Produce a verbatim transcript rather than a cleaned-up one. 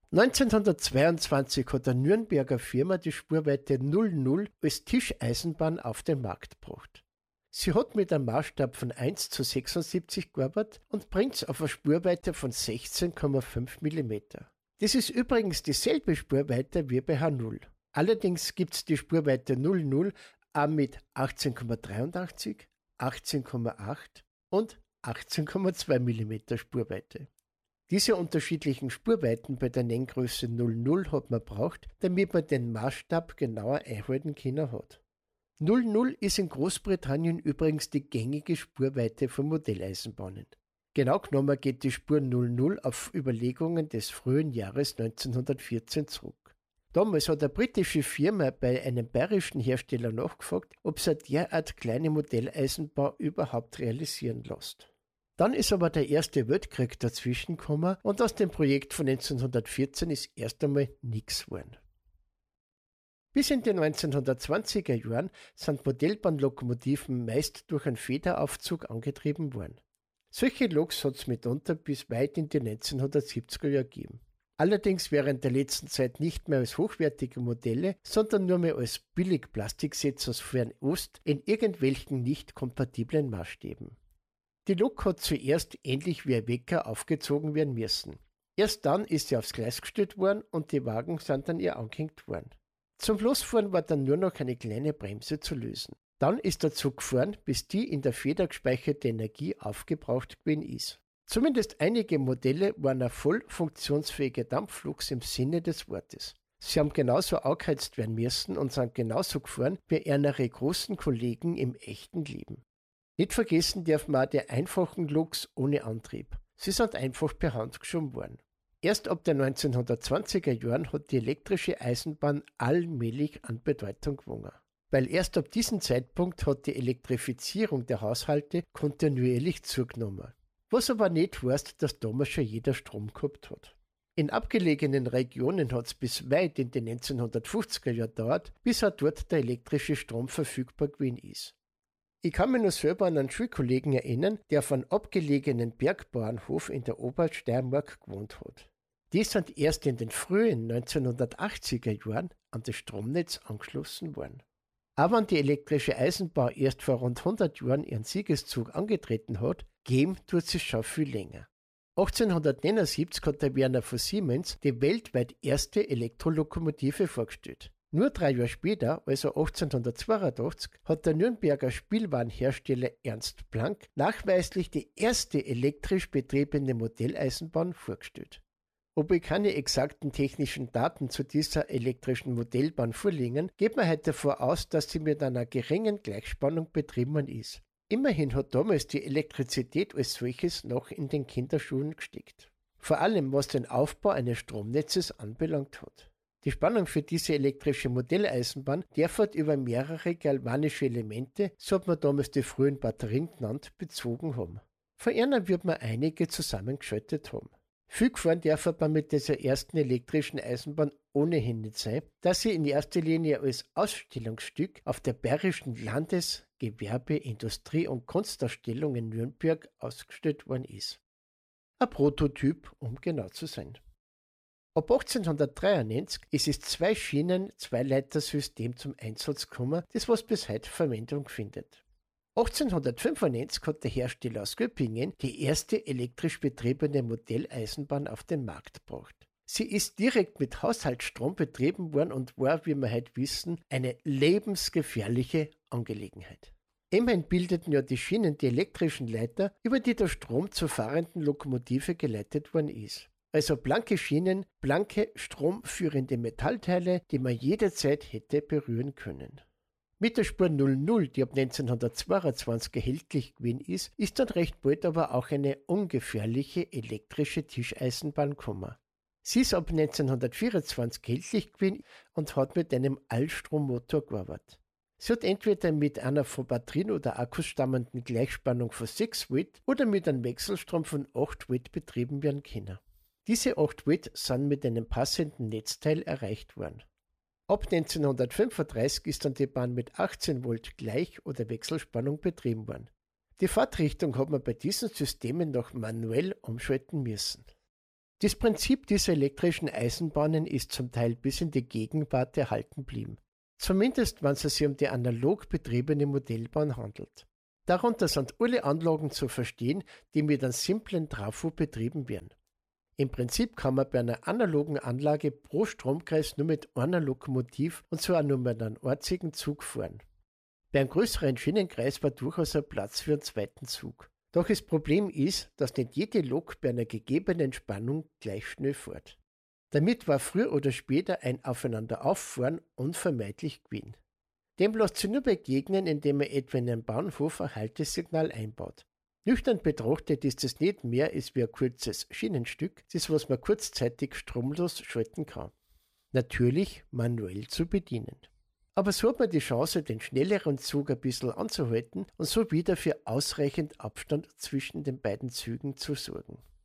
neunzehnhundertzweiundzwanzig hat eine Nürnberger Firma die Spurweite null null als Tischeisenbahn auf den Markt gebracht. Sie hat mit einem Maßstab von eins zu sechsundsiebzig gearbeitet und bringt es auf eine Spurweite von sechzehn Komma fünf Millimeter. Das ist übrigens dieselbe Spurweite wie bei H null. Allerdings gibt es die Spurweite null null auch mit achtzehn Komma dreiundachtzig, achtzehn Komma acht und achtzehn Komma zwei Millimeter Spurweite. Diese unterschiedlichen Spurweiten bei der Nenngröße null null hat man braucht, damit man den Maßstab genauer einhalten können hat. null null ist in Großbritannien übrigens die gängige Spurweite von Modelleisenbahnen. Genau genommen geht die Spur null null auf Überlegungen des frühen Jahres neunzehnhundertvierzehn zurück. Damals hat eine britische Firma bei einem bayerischen Hersteller nachgefragt, ob sie eine derart kleine Modelleisenbahn überhaupt realisieren lässt. Dann ist aber der Erste Weltkrieg dazwischen gekommen und aus dem Projekt von neunzehnhundertvierzehn ist erst einmal nichts geworden. Bis in den neunzehnhundertzwanziger Jahren sind Modellbahnlokomotiven meist durch einen Federaufzug angetrieben worden. Solche Loks hat es mitunter bis weit in die neunzehnhundertsiebziger Jahre gegeben. Allerdings während der letzten Zeit nicht mehr als hochwertige Modelle, sondern nur mehr als Billig-Plastiksets aus Fernost in irgendwelchen nicht kompatiblen Maßstäben. Die Lok hat zuerst ähnlich wie ein Wecker aufgezogen werden müssen. Erst dann ist sie aufs Gleis gestellt worden und die Wagen sind an ihr angehängt worden. Zum Losfahren war dann nur noch eine kleine Bremse zu lösen. Dann ist der Zug gefahren, bis die in der Feder gespeicherte Energie aufgebraucht gewesen ist. Zumindest einige Modelle waren ein voll funktionsfähiger Dampfloks im Sinne des Wortes. Sie haben genauso angeheizt werden müssen und sind genauso gefahren wie ihre großen Kollegen im echten Leben. Nicht vergessen darf man auch die einfachen Loks ohne Antrieb. Sie sind einfach per Hand geschoben worden. Erst ab den neunzehnhundertzwanziger Jahren hat die elektrische Eisenbahn allmählich an Bedeutung gewonnen. Weil erst ab diesem Zeitpunkt hat die Elektrifizierung der Haushalte kontinuierlich zugenommen. Was aber nicht heißt, dass damals schon jeder Strom gehabt hat. In abgelegenen Regionen hat es bis weit in die neunzehnhundertfünfziger Jahre gedauert, bis auch dort der elektrische Strom verfügbar gewesen ist. Ich kann mich noch selber an einen Schulkollegen erinnern, der auf einem abgelegenen Bergbauernhof in der Obersteiermark gewohnt hat. Die sind erst in den frühen neunzehnhundertachtziger Jahren an das Stromnetz angeschlossen worden. Auch wenn die elektrische Eisenbahn erst vor rund hundert Jahren ihren Siegeszug angetreten hat, geben tut sie schon viel länger. achtzehnhundertneunundsiebzig hat der Werner von Siemens die weltweit erste Elektrolokomotive vorgestellt. Nur drei Jahre später, also achtzehnhundertzweiundachtzig, hat der Nürnberger Spielwarenhersteller Ernst Blank nachweislich die erste elektrisch betriebene Modelleisenbahn vorgestellt. Ob ich keine exakten technischen Daten zu dieser elektrischen Modellbahn vorliegen, geht man heute davon aus, dass sie mit einer geringen Gleichspannung betrieben ist. Immerhin hat damals die Elektrizität als solches noch in den Kinderschuhen gesteckt. Vor allem was den Aufbau eines Stromnetzes anbelangt hat. Die Spannung für diese elektrische Modelleisenbahn darf über mehrere galvanische Elemente, so hat man damals die frühen Batterien genannt, bezogen haben. Von ihnen wird man einige zusammengeschaltet haben. Viel gefahren darf man mit dieser ersten elektrischen Eisenbahn ohnehin nicht sein, da sie in erster Linie als Ausstellungsstück auf der Bayerischen Landes-, Gewerbe-, Industrie- und Kunstausstellung in Nürnberg ausgestellt worden ist. Ein Prototyp, um genau zu sein. Ab achtzehnhundertdreiundneunzig ist es zwei Schienen, Zweileitersystem zum Einsatz gekommen, das was bis heute Verwendung findet. achtzehnhundertfünfundneunzig hat der Hersteller aus Göppingen die erste elektrisch betriebene Modelleisenbahn auf den Markt gebracht. Sie ist direkt mit Haushaltsstrom betrieben worden und war, wie wir heute wissen, eine lebensgefährliche Angelegenheit. Immerhin bildeten ja die Schienen die elektrischen Leiter, über die der Strom zur fahrenden Lokomotive geleitet worden ist. Also blanke Schienen, blanke stromführende Metallteile, die man jederzeit hätte berühren können. Mit der Spur null null, die ab neunzehnhundertzweiundzwanzig erhältlich gewesen ist, ist dann recht bald aber auch eine ungefährliche elektrische Tischeisenbahn gekommen. Sie ist ab neunzehnhundertvierundzwanzig erhältlich gewesen und hat mit einem Allstrommotor gearbeitet. Sie hat entweder mit einer von Batterien oder Akkus stammenden Gleichspannung von sechs Volt oder mit einem Wechselstrom von acht Volt betrieben werden können. Diese acht Volt sind mit einem passenden Netzteil erreicht worden. Ab neunzehnhundertfünfunddreißig ist dann die Bahn mit achtzehn Volt Gleich- oder Wechselspannung betrieben worden. Die Fahrtrichtung hat man bei diesen Systemen noch manuell umschalten müssen. Das Prinzip dieser elektrischen Eisenbahnen ist zum Teil bis in die Gegenwart erhalten geblieben. Zumindest wenn es sich um die analog betriebene Modellbahn handelt. Darunter sind alle Anlagen zu verstehen, die mit einem simplen Trafo betrieben werden. Im Prinzip kann man bei einer analogen Anlage pro Stromkreis nur mit einer Lokomotiv und zwar nur mit einem einzigen Zug fahren. Bei einem größeren Schienenkreis war durchaus ein Platz für einen zweiten Zug. Doch das Problem ist, dass nicht jede Lok bei einer gegebenen Spannung gleich schnell fährt. Damit war früher oder später ein Aufeinanderaffahren unvermeidlich gewesen. Dem lässt sich nur begegnen, indem man etwa in einem Bahnhof ein Haltesignal einbaut. Nüchtern betrachtet ist es nicht mehr als wie ein kurzes Schienenstück, das was man kurzzeitig stromlos schalten kann. Natürlich manuell zu bedienen. Aber so hat man die Chance, den schnelleren Zug ein bisschen anzuhalten und so wieder für ausreichend Abstand zwischen den beiden Zügen zu sorgen.